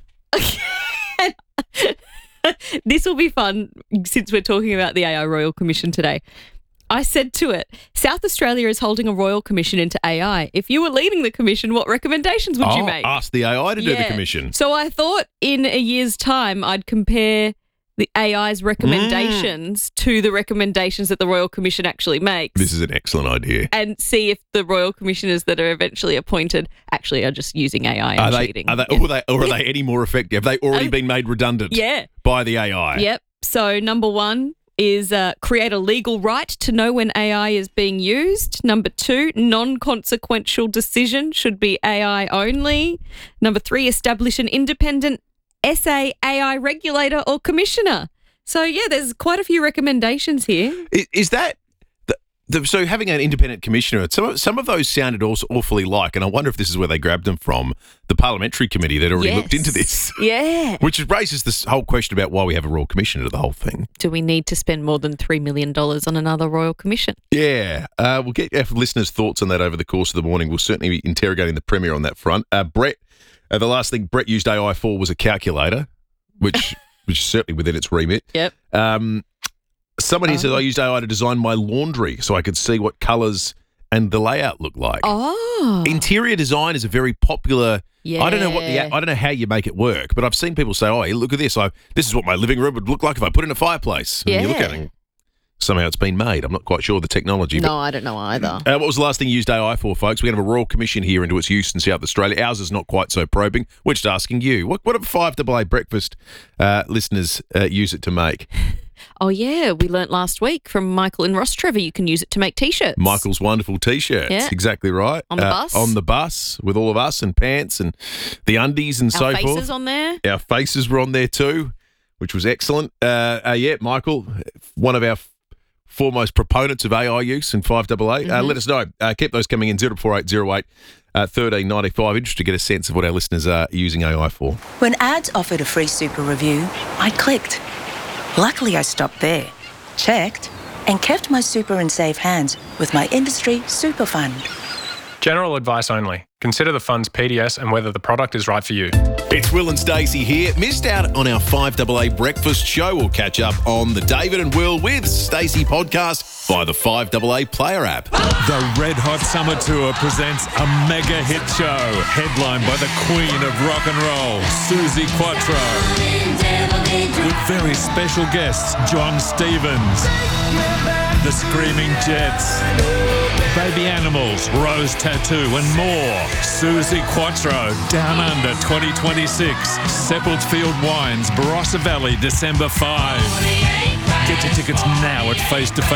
this will be fun since we're talking about the AI Royal Commission today. I said to it, South Australia is holding a Royal Commission into AI. If you were leading the commission, what recommendations would you make? Ask the AI to do the commission. So I thought in a year's time I'd compare the AI's recommendations to the recommendations that the Royal Commission actually makes. This is an excellent idea. And see if the Royal Commissioners that are eventually appointed actually are just using AI and cheating. Or are they any more effective? Have they already been made redundant by the AI? Yep. So number 1 is create a legal right to know when AI is being used. Number 2, non-consequential decision should be AI only. Number 3, establish an independent SA AI regulator or commissioner. So, yeah, there's quite a few recommendations here. Is that so having an independent commissioner, some of those sounded also awfully like, and I wonder if this is where they grabbed them from, the parliamentary committee that already looked into this. Yeah. Which raises this whole question about why we have a Royal Commission to the whole thing. Do we need to spend more than $3 million on another Royal Commission? Yeah. We'll get our listeners' thoughts on that over the course of the morning. We'll certainly be interrogating the Premier on that front. Brett, the last thing Brett used AI for was a calculator, which is certainly within its remit. Yep. Somebody says I used AI to design my laundry so I could see what colours and the layout looked like. Oh. Interior design is a very popular. Yeah. I don't know how you make it work, but I've seen people say, "Oh, look at this! This is what my living room would look like if I put in a fireplace." And you look at it, and somehow it's been made. I'm not quite sure the technology. No, I don't know either. What was the last thing you used AI for, folks? We're going to have a Royal Commission here into its use in South Australia. Ours is not quite so probing. We're just asking you. What do 5AA breakfast listeners use it to make? Oh, yeah. We learnt last week from Michael in Rostrevor you can use it to make T-shirts. Michael's wonderful T-shirts. Yeah. Exactly right. On the bus. On the bus with all of us and pants and the undies and so forth. Our faces on there. Our faces were on there too, which was excellent. Michael, one of our foremost proponents of AI use in 5AA. Let us know. Keep those coming in 04808 1395. Interested to get a sense of what our listeners are using AI for. When ads offered a free super review, I clicked. Luckily, I stopped there, checked, and kept my super in safe hands with my industry super fund. General advice only. Consider the fund's PDS and whether the product is right for you. It's Will and Stacey here. Missed out on our 5AA breakfast show? We'll catch up on the David and Will with Stacey podcast via the 5AA player app. The Red Hot Summer Tour presents a mega hit show headlined by the queen of rock and roll, Suzi Quatro. With very special guests, John Stevens, the Screaming Jets, Baby Animals, Rose Tattoo and more. Suzi Quatro, Down Under 2026. Seppeltfield Wines, Barossa Valley, December 5. Get your tickets now at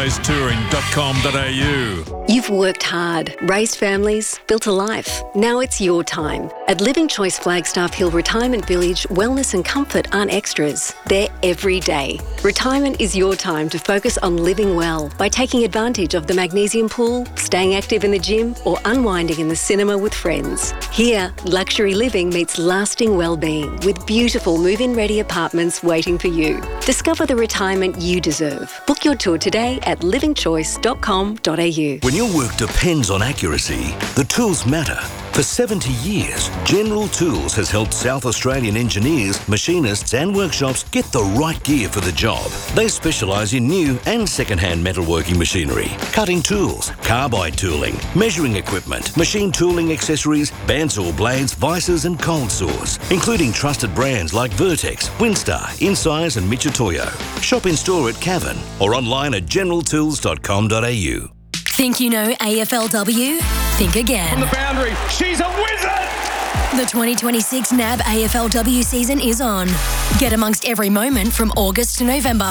facetofacetouring.com.au. You've worked hard, raised families, built a life. Now it's your time. At Living Choice Flagstaff Hill Retirement Village, wellness and comfort aren't extras. They're every day. Retirement is your time to focus on living well by taking advantage of the magnesium pool, staying active in the gym, or unwinding in the cinema with friends. Here, luxury living meets lasting well-being with beautiful move-in ready apartments waiting for you. Discover the retirement you deserve. Book your tour today at livingchoice.com.au. When your work depends on accuracy, the tools matter. For 70 years, General Tools has helped South Australian engineers, machinists and workshops get the right gear for the job. They specialise in new and second-hand metalworking machinery, cutting tools, carbide tooling, measuring equipment, machine tooling accessories, bandsaw blades, vices and cold saws, including trusted brands like Vertex, Winstar, Insize and Michitoyo. Shop in-store at Cavern or online at generaltools.com.au. Think you know AFLW? Think again. On the boundary, she's a wizard! The 2026 NAB AFLW season is on. Get amongst every moment from August to November.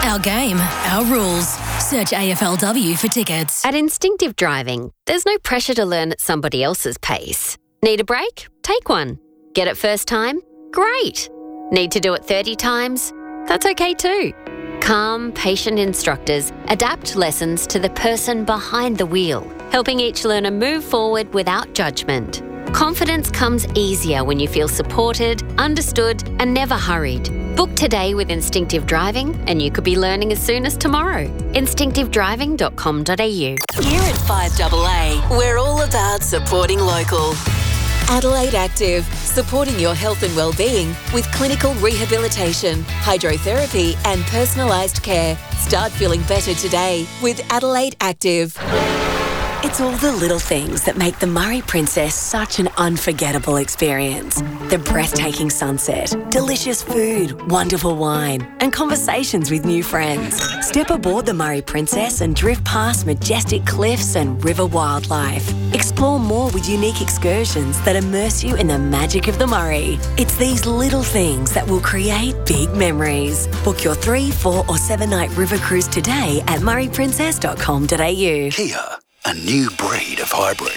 Our game, our rules. Search AFLW for tickets. At Instinctive Driving, there's no pressure to learn at somebody else's pace. Need a break? Take one. Get it first time? Great. Need to do it 30 times? That's okay too. Calm, patient instructors adapt lessons to the person behind the wheel, helping each learner move forward without judgment. Confidence comes easier when you feel supported, understood, and never hurried. Book today with Instinctive Driving, and you could be learning as soon as tomorrow. Instinctivedriving.com.au. Here at 5AA, we're all about supporting local. Adelaide Active, supporting your health and well-being with clinical rehabilitation, hydrotherapy and personalised care. Start feeling better today with Adelaide Active. It's all the little things that make the Murray Princess such an unforgettable experience. The breathtaking sunset, delicious food, wonderful wine, and conversations with new friends. Step aboard the Murray Princess and drift past majestic cliffs and river wildlife. Explore more with unique excursions that immerse you in the magic of the Murray. It's these little things that will create big memories. Book your 3, 4 or 7-night river cruise today at murrayprincess.com.au. Kia, a new breed of hybrid.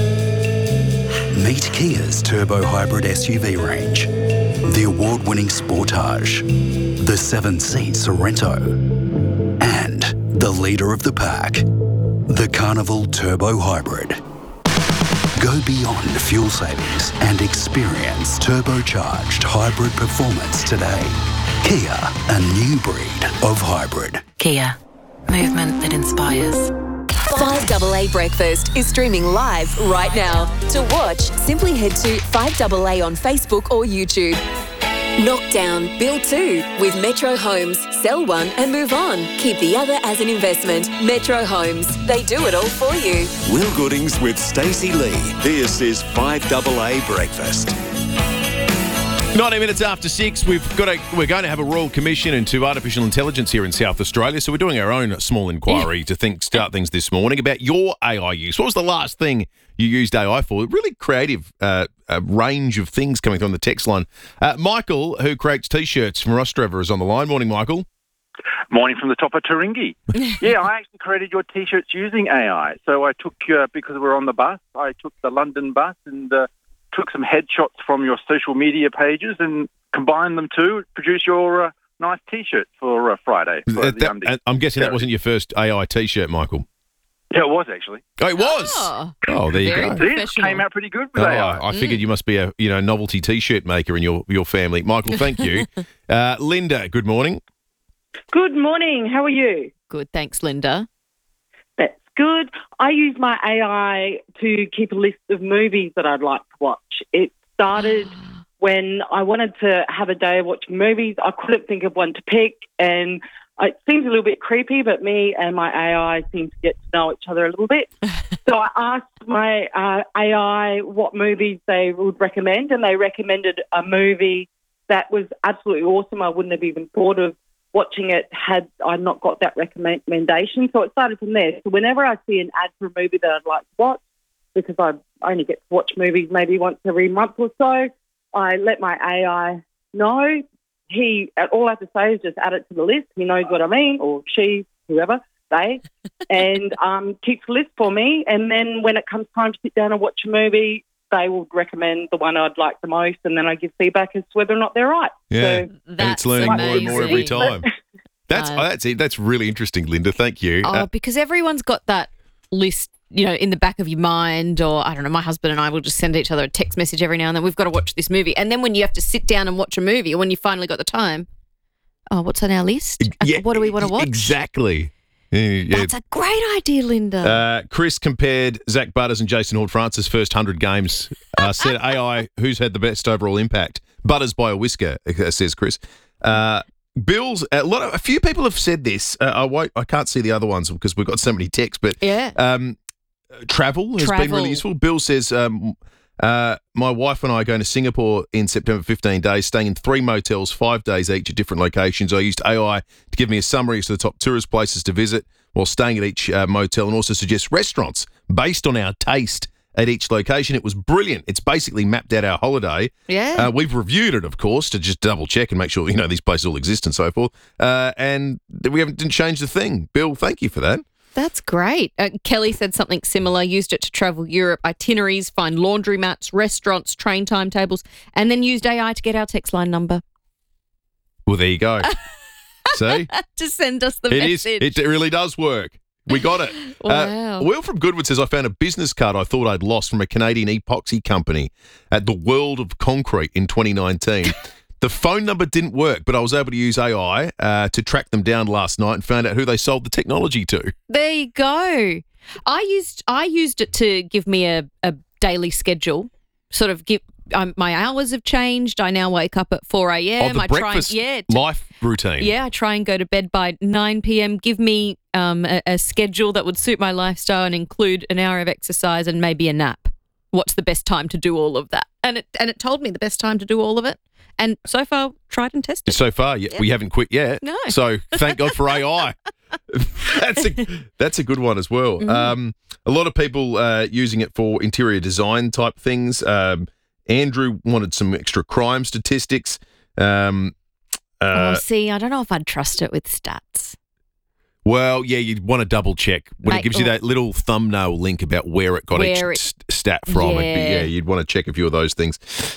Meet Kia's turbo hybrid SUV range. The award-winning Sportage, the 7-seat Sorento, and the leader of the pack, the Carnival Turbo Hybrid. Go beyond fuel savings and experience turbocharged hybrid performance today. Kia, a new breed of hybrid. Kia, movement that inspires. 5AA Breakfast is streaming live right now. To watch, simply head to 5AA on Facebook or YouTube. Knock down, build 2 with Metro Homes. Sell one and move on. Keep the other as an investment. Metro Homes. They do it all for you. Will Goodings with Stacey Lee. This is 5AA Breakfast. 90 minutes after 6, we're going to have a Royal Commission into Artificial Intelligence here in South Australia, so we're doing our own small inquiry to start things this morning about your AI use. What was the last thing you used AI for? Really creative range of things coming through on the text line. Michael, who creates T-shirts from Rostrevor, is on the line. Morning, Michael. Morning from the top of Taringi. Yeah, I actually created your T-shirts using AI. So I took, because we're on the bus, I took the London bus and took some headshots from your social media pages and combined them to produce your nice T-shirt for Friday. For I'm guessing that wasn't your first AI T-shirt, Michael. Yeah, it was actually. Oh, it was? Oh, there you go. It came out pretty good with AI. I figured you must be a novelty T-shirt maker in your family. Michael, thank you. Linda, good morning. Good morning. How are you? Good, thanks, Linda. That's good. I use my AI to keep a list of movies that I'd like to watch. It started when I wanted to have a day of watching movies. I couldn't think of one to pick, and it seems a little bit creepy, but me and my AI seem to get to know each other a little bit. So I asked my AI what movies they would recommend, and they recommended a movie that was absolutely awesome. I wouldn't have even thought of watching it had I not got that recommendation. So it started from there. So whenever I see an ad for a movie that I'd like to watch, because I only get to watch movies maybe once every month or so, I let my AI know. All I have to say is just add it to the list. He knows what I mean, or she, whoever, they, and keeps the list for me. And then when it comes time to sit down and watch a movie, they will recommend the one I'd like the most, and then I give feedback as to whether or not they're right. Yeah, so and it's learning more and more every time. That's really interesting, Linda. Thank you. Because everyone's got that list, in the back of your mind, or I don't know, my husband and I will just send each other a text message every now and then. We've got to watch this movie. And then when you have to sit down and watch a movie, or when you finally got the time, what's on our list? What do we want to watch? Exactly. Yeah. That's a great idea, Linda. Chris compared Zach Butters and Jason Horne-Francis' first 100 games. Said AI, who's had the best overall impact? Butters by a whisker, says Chris. Bills. A few people have said this. I can't see the other ones because we've got so many texts. But travel has been really useful. Bill says, my wife and I are going to Singapore in September, 15 days, staying in 3 motels, 5 days each at different locations. I used AI to give me a summary as to the top tourist places to visit while staying at each motel, and also suggest restaurants based on our taste at each location. It was brilliant. It's basically mapped out our holiday. Yeah. We've reviewed it, of course, to just double check and make sure, these places all exist and so forth. And we didn't change the thing. Bill, thank you for that. That's great. Kelly said something similar, used it to travel Europe, itineraries, find laundromats, restaurants, train timetables, and then used AI to get our text line number. Well, there you go. See? To send us the message. It really does work. We got it. Wow. Will from Goodwood says, I found a business card I thought I'd lost from a Canadian epoxy company at the World of Concrete in 2019. The phone number didn't work, but I was able to use AI to track them down last night and found out who they sold the technology to. There you go. I used it to give me a daily schedule, sort of my hours have changed. I now wake up at 4 a.m. The breakfast life routine. Yeah, I try and go to bed by 9 p.m. Give me a schedule that would suit my lifestyle and include an hour of exercise and maybe a nap. What's the best time to do all of that? And it told me the best time to do all of it. And so far, tried and tested. So far, we haven't quit yet. No. So thank God for AI. That's a good one as well. Mm-hmm. A lot of people using it for interior design type things. Andrew wanted some extra crime statistics. See, I don't know if I'd trust it with stats. Well, yeah, you'd want to double check when it gives you that little thumbnail link about where it got each stat from. Yeah. You'd want to check a few of those things.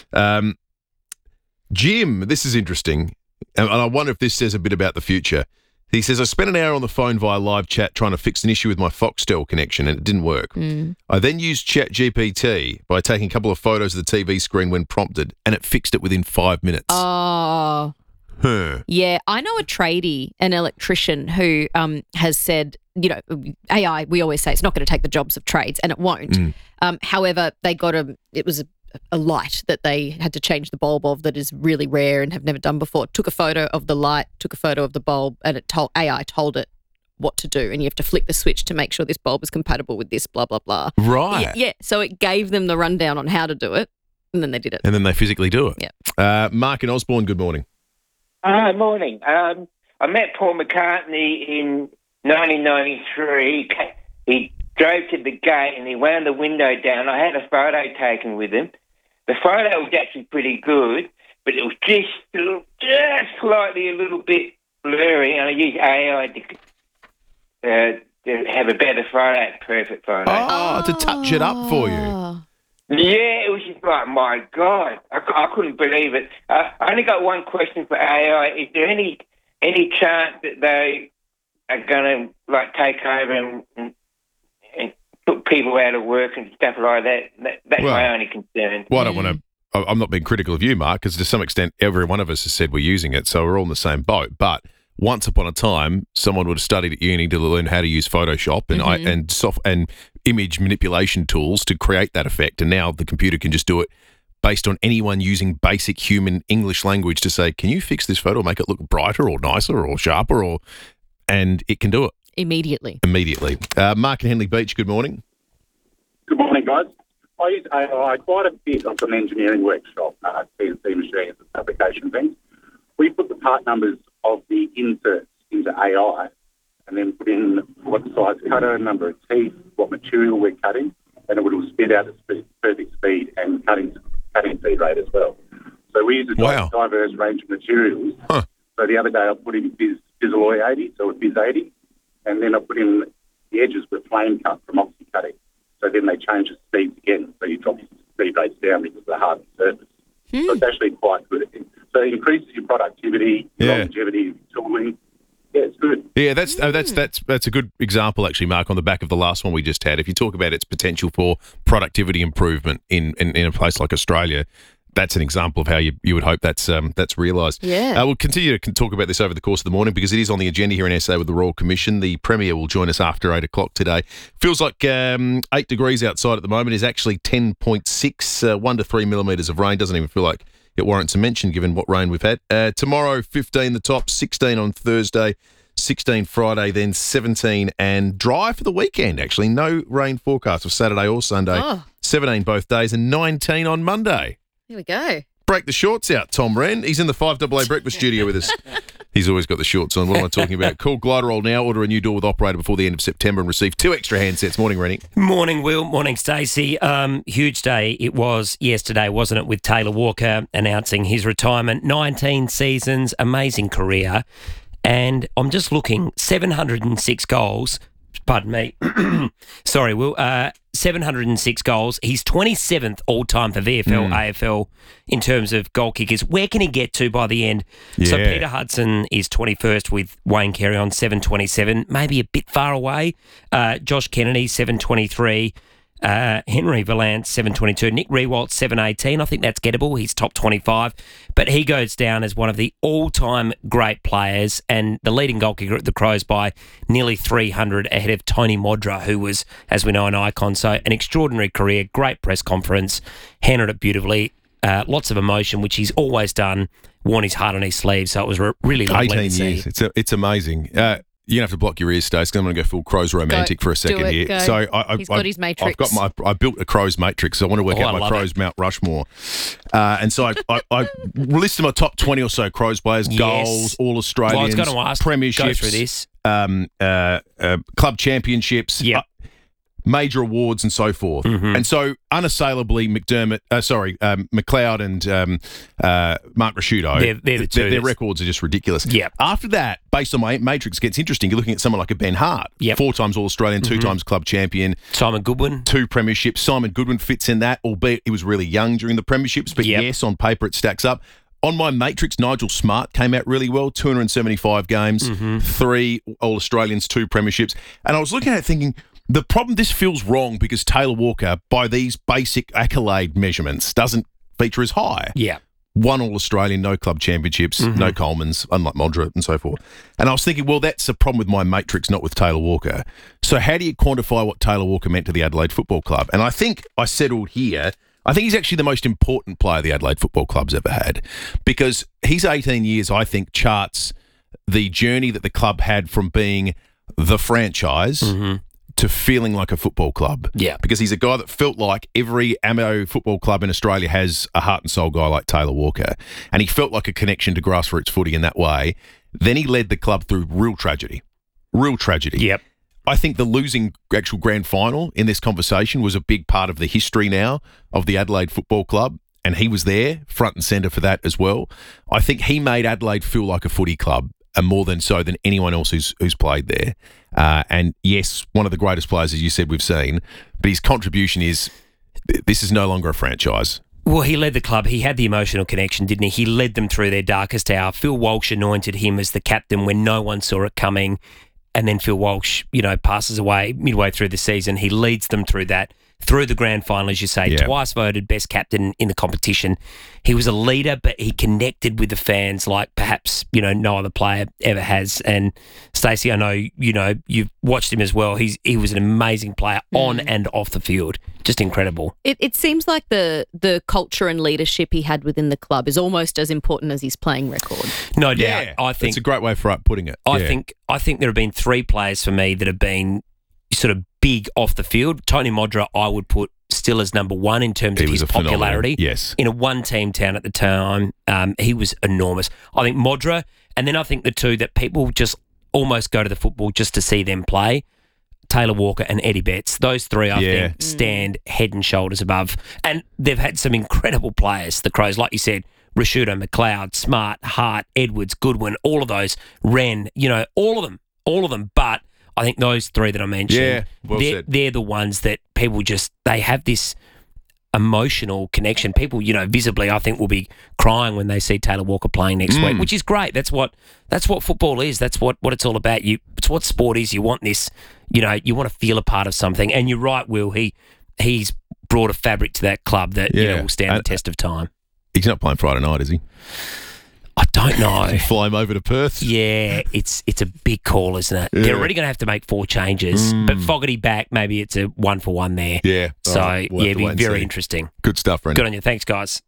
Jim, this is interesting, and I wonder if this says a bit about the future. He says, I spent an hour on the phone via live chat trying to fix an issue with my Foxtel connection, and it didn't work. I then used ChatGPT by taking a couple of photos of the TV screen when prompted, and it fixed it within 5 minutes. Oh. Huh. Yeah, I know a tradie, an electrician, who has said, AI, we always say it's not going to take the jobs of trades, and it won't. However, they got it was a light that they had to change the bulb of that is really rare and have never done before. Took a photo of the light, took a photo of the bulb, and AI told it what to do. And you have to flick the switch to make sure this bulb is compatible with this, blah, blah, blah. Right. Yeah. So it gave them the rundown on how to do it, and then they did it. And then they physically do it. Yeah. Mark in Osborne, good morning. Morning. I met Paul McCartney in 1993. He drove to the gate and he wound the window down. I had a photo taken with him. The photo was actually pretty good, but it was just slightly a little bit blurry, and I used AI to have a better photo, perfect photo. Oh, to touch it up for you. Yeah, it was just like, my God, I couldn't believe it. I only got one question for AI. Is there any chance that they are going to take over and put people out of work and stuff like that? That's my only concern. Well, I don't want to. I'm not being critical of you, Mark, because to some extent, every one of us has said we're using it, so we're all in the same boat. But once upon a time, someone would have studied at uni to learn how to use Photoshop and image manipulation tools to create that effect, and now the computer can just do it based on anyone using basic human English language to say, "Can you fix this photo, make it look brighter or nicer or sharper?" And it can do it immediately. Mark in Henley Beach, good morning. Good morning, guys. I use AI quite a bit on some engineering workshop, CNC machines and fabrication things. We put the part numbers of the inserts into AI and then put in what size cutter, number of teeth, what material we're cutting, and it will spit out the perfect speed and cutting speed rate as well. So we use a diverse range of materials. So the other day I put in Bisalloy 80, so a Biz 80, and then I put in the edges with flame cut from oxy cutting. So then they change the speeds again, so you drop your speed rates down because of the hardened surface. So it's actually quite good. So it increases your productivity, longevity, tooling. Yeah, it's good. Yeah, that's a good example, actually, Mark, on the back of the last one we just had. If you talk about its potential for productivity improvement in a place like Australia, that's an example of how you would hope that's realised. Yeah. We'll continue to talk about this over the course of the morning because it is on the agenda here in SA with the Royal Commission. The Premier will join us after 8 o'clock today. Feels like 8 degrees outside at the moment. Is actually 10.6, 1 to 3 millimetres of rain. Doesn't even feel like it warrants a mention given what rain we've had. Tomorrow, 15 the top, 16 on Thursday, 16 Friday, then 17 and dry for the weekend, actually. No rain forecast for Saturday or Sunday. 17 both days and 19 on Monday. Here we go. Break the shorts out, Tom Wren. He's in the 5AA Breakfast studio with us. He's always got the shorts on. What am I talking about? Call Gliderol now. Order a new door with operator before the end of September and receive 2 extra handsets. Morning, Rennie. Morning, Will. Morning, Stacey. Huge day it was yesterday, wasn't it, with Taylor Walker announcing his retirement. 19 seasons, amazing career. And I'm just looking, 706 goals. Pardon me. Sorry, Will. 706 goals. He's 27th all-time for VFL, AFL in terms of goal kickers. Where can he get to by the end? Yeah. So Peter Hudson is 21st with Wayne Carey on 727, maybe a bit far away. Josh Kennedy, 723. Henry Valance, 722. Nick Rewalt, 718. I think that's gettable. He's top 25. But he goes down as one of the all-time great players and the leading goal kicker at the Crows by nearly 300 ahead of Tony Modra, who was, as we know, an icon. So an extraordinary career, great press conference, handled it beautifully, lots of emotion, which he's always done, worn his heart on his sleeve. So it was really lovely 18 to see. years. It's amazing. You're going to have to block your ears, Stace, because I'm going to go full Crows romantic for a second here. Go. So He's got his matrix. I built a Crows matrix. So I want to work out my Crows Mount Rushmore. And so I listed my top 20 or so Crows players, goals, all Australians, Well, I was going to ask, premierships, go through this. Club championships, major awards and so forth. And so unassailably McLeod and Mark Rasciuto, They're the two. their records are just ridiculous. Yep. After that, based on my matrix, it gets interesting. You're looking at someone like a Ben Hart, 4 times All-Australian, 2 times club champion. Simon Goodwin. 2 premierships. Simon Goodwin fits in that, albeit he was really young during the premierships. But yes, on paper it stacks up. On my matrix, Nigel Smart came out really well, 275 games, 3 All-Australians, 2 premierships. And I was looking at it thinking, the problem, this feels wrong because Taylor Walker, by these basic accolade measurements, doesn't feature as high. Yeah. 1 All-Australian, no club championships, no Colemans, unlike Modra and so forth. And I was thinking, well, that's a problem with my matrix, not with Taylor Walker. So how do you quantify what Taylor Walker meant to the Adelaide Football Club? And I think I settled here. I think he's actually the most important player the Adelaide Football Club's ever had because his 18 years, I think, charts the journey that the club had from being the franchise to feeling like a football club. Yeah. Because he's a guy that felt like every AMO football club in Australia has a heart and soul guy like Taylor Walker. And he felt like a connection to grassroots footy in that way. Then he led the club through real tragedy. Real tragedy. Yep. I think the losing actual grand final in this conversation was a big part of the history now of the Adelaide Football Club. And he was there, front and centre for that as well. I think he made Adelaide feel like a footy club. And more than so than anyone else who's played there. And yes, one of the greatest players, as you said, we've seen. But his contribution is, this is no longer a franchise. Well, he led the club. He had the emotional connection, didn't he? He led them through their darkest hour. Phil Walsh anointed him as the captain when no one saw it coming. And then Phil Walsh, passes away midway through the season. He leads them through that, through the grand final, as you say, twice voted best captain in the competition. He was a leader, but he connected with the fans like perhaps, no other player ever has. And Stacey, I know, you've watched him as well. He was an amazing player on and off the field. Just incredible. It seems like the culture and leadership he had within the club is almost as important as his playing record. No doubt. I think it's a great way for putting it. I think there have been 3 players for me that have been sort of big off the field. Tony Modra, I would put still as number 1 in terms of his popularity. Yes. In a 1-team town at the time, he was enormous. I think Modra, and then I think the 2 that people just almost go to the football just to see them play, Taylor Walker and Eddie Betts. Those 3, I think, stand head and shoulders above. And they've had some incredible players, the Crows, like you said, Rasciuto, McLeod, Smart, Hart, Edwards, Goodwin, all of those, Wren, all of them. But I think those 3 that I mentioned, they're the ones that people they have this emotional connection. People, visibly, I think will be crying when they see Taylor Walker playing next week, which is great. That's what football is. That's what it's all about. It's what sport is. You want this, you want to feel a part of something. And you're right, Will. He's brought a fabric to that club that will stand the test of time. He's not playing Friday night, is he? I don't know. You fly him over to Perth? Yeah, it's a big call, isn't it? Yeah. They're already going to have to make 4 changes. But Fogarty back, maybe it's a 1-for-1 there. Yeah. So, it'd be very interesting. Good stuff, Brendan. Good on you. Thanks, guys.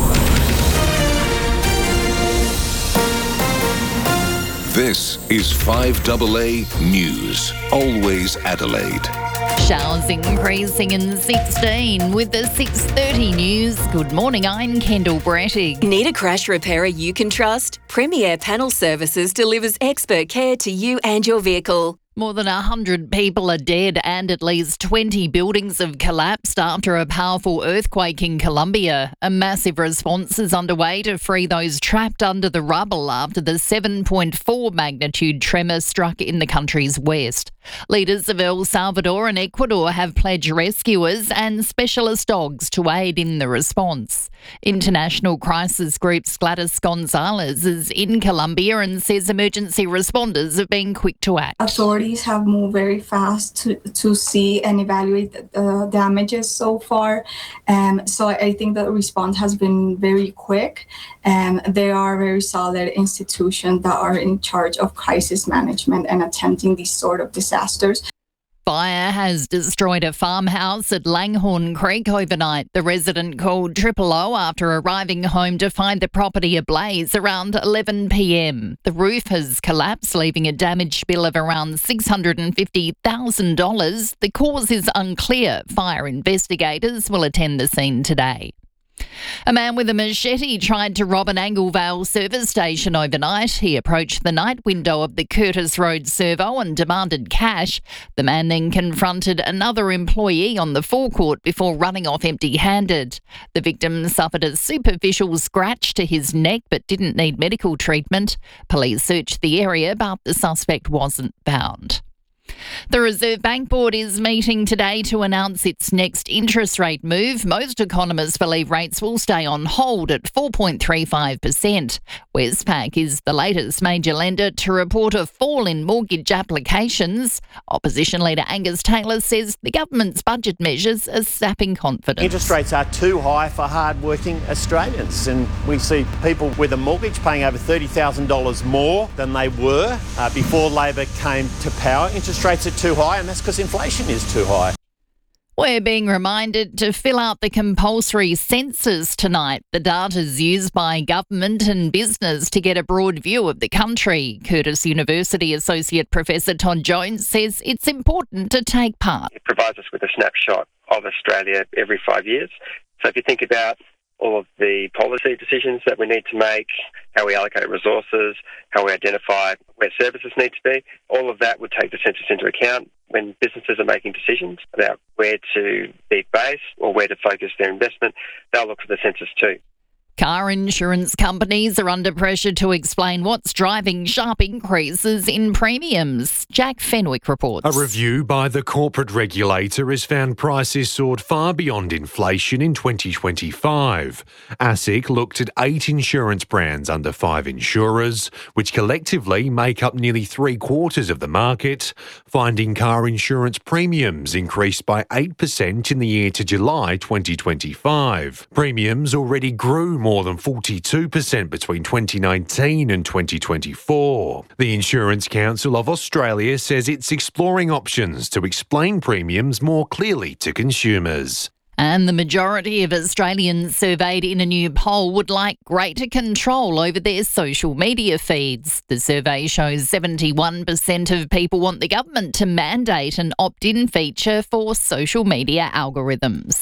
This is 5AA News. Always Adelaide. Showers increasing in 16 with the 6:30 news. Good morning, I'm Kendall Brettig. Need a crash repairer you can trust? Premier Panel Services delivers expert care to you and your vehicle. More than 100 people are dead and at least 20 buildings have collapsed after a powerful earthquake in Colombia. A massive response is underway to free those trapped under the rubble after the 7.4 magnitude tremor struck in the country's west. Leaders of El Salvador and Ecuador have pledged rescuers and specialist dogs to aid in the response. International crisis group's Gladys Gonzalez is in Colombia and says emergency responders have been quick to act. Authorities have moved very fast to see and evaluate the damages so far. So I think the response has been very quick, and they are very solid institutions that are in charge of crisis management and attempting these sort of disasters. Fire has destroyed a farmhouse at Langhorne Creek overnight. The resident called 000 after arriving home to find the property ablaze around 11 p.m. The roof has collapsed, leaving a damaged bill of around $650,000. The cause is unclear. Fire investigators will attend the scene today. A man with a machete tried to rob an Anglevale service station overnight. He approached the night window of the Curtis Road servo and demanded cash. The man then confronted another employee on the forecourt before running off empty-handed. The victim suffered a superficial scratch to his neck but didn't need medical treatment. Police searched the area, but the suspect wasn't found. The Reserve Bank Board is meeting today to announce its next interest rate move. Most economists believe rates will stay on hold at 4.35%. Westpac is the latest major lender to report a fall in mortgage applications. Opposition leader Angus Taylor says the government's budget measures are sapping confidence. Interest rates are too high for hard-working Australians, and we see people with a mortgage paying over $30,000 more than they were before Labor came to power. Interest rates are too high, and that's because inflation is too high. We're being reminded to fill out the compulsory census tonight. The data's used by government and business to get a broad view of the country. Curtis University Associate Professor Todd Jones says it's important to take part. It provides us with a snapshot of Australia every 5 years. So if you think about all of the policy decisions that we need to make, how we allocate resources, how we identify where services need to be, all of that would take the census into account when businesses are making decisions about where to be based or where to focus their investment. They'll look for the census too. Car insurance companies are under pressure to explain what's driving sharp increases in premiums. Jack Fenwick reports. A review by the corporate regulator has found prices soared far beyond inflation in 2025. ASIC looked at 8 insurance brands under 5 insurers, which collectively make up nearly 3/4 of the market, finding car insurance premiums increased by 8% in the year to July 2025. Premiums already grew more than 42% between 2019 and 2024. The Insurance Council of Australia says it's exploring options to explain premiums more clearly to consumers. And the majority of Australians surveyed in a new poll would like greater control over their social media feeds. The survey shows 71% of people want the government to mandate an opt-in feature for social media algorithms.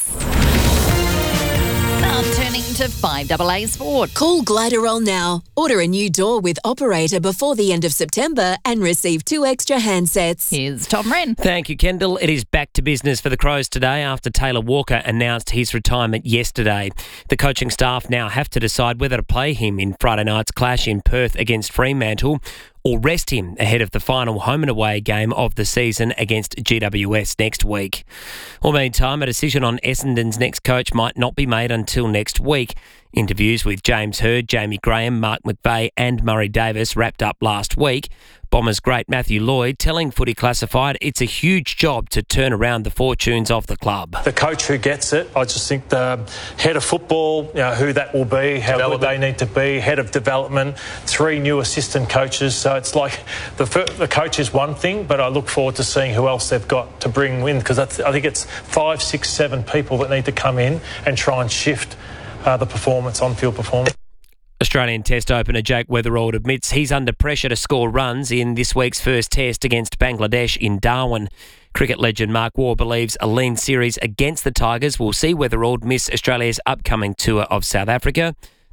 Now turning to 5AA Sport. Call Gliderol now. Order a new door with operator before the end of September and receive 2 extra handsets. Here's Tom Wren. Thank you, Kendall. It is back to business for the Crows today after Taylor Walker announced his retirement yesterday. The coaching staff now have to decide whether to play him in Friday night's clash in Perth against Fremantle or rest him ahead of the final home and away game of the season against GWS next week. Well, meantime, a decision on Essendon's next coach might not be made until next week. Interviews with James Hird, Jamie Graham, Mark McVeigh and Murray Davis wrapped up last week. Bombers great Matthew Lloyd telling Footy Classified it's a huge job to turn around the fortunes of the club. The coach who gets it, I just think the head of football, who that will be, how good they need to be, head of development, 3 new assistant coaches. So it's like the coach is one thing, but I look forward to seeing who else they've got to bring in, because I think it's 5, 6, 7 people that need to come in and try and shift the performance, on-field performance. Australian Test opener Jake Weatherald admits he's under pressure to score runs in this week's first test against Bangladesh in Darwin. Cricket legend Mark Waugh believes a lean series against the Tigers will see Weatherald miss Australia's upcoming tour of South Africa.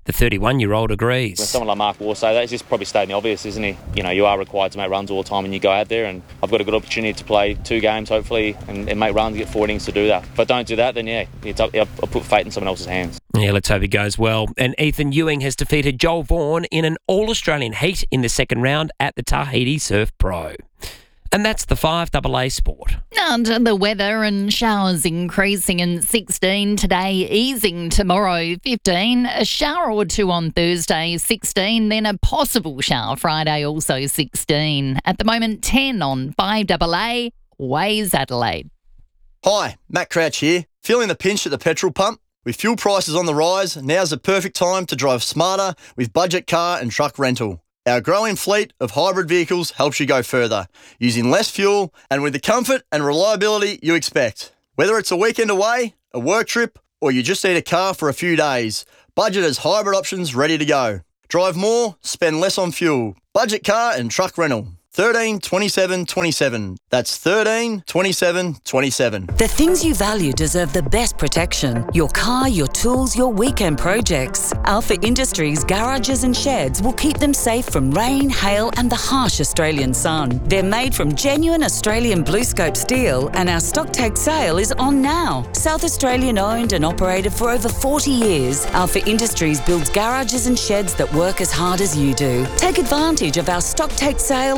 The 31-year-old agrees. When someone like Mark Waugh say that, it's just probably stating the obvious, isn't he? You know, you are required to make runs all the time when you go out there, and I've got a good opportunity to play 2 games, hopefully, and make runs, get 4 innings to do that. If I don't do that, then I'll put fate in someone else's hands. Yeah, let's hope it goes well. And Ethan Ewing has defeated Joel Vaughan in an All-Australian heat in the second round at the Tahiti Surf Pro. And that's the 5AA Sport. And the weather and showers increasing in 16 today, easing tomorrow 15, a shower or 2 on Thursday 16, then a possible shower Friday also 16. At the moment 10 on 5AA, Waze Adelaide. Hi, Matt Crouch here. Feeling the pinch at the petrol pump? With fuel prices on the rise, now's the perfect time to drive smarter with budget car and truck rental. Our growing fleet of hybrid vehicles helps you go further, using less fuel and with the comfort and reliability you expect. Whether it's a weekend away, a work trip, or you just need a car for a few days, Budget has hybrid options ready to go. Drive more, spend less on fuel. Budget car and truck rental. 13 27 27. That's 13 27 27. The things you value deserve the best protection. Your car, your tools, your weekend projects. Alpha Industries garages and sheds will keep them safe from rain, hail and the harsh Australian sun. They're made from genuine Australian BlueScope steel and our stock take sale is on now. South Australian owned and operated for over 40 years, Alpha Industries builds garages and sheds that work as hard as you do. Take advantage of our stock take sale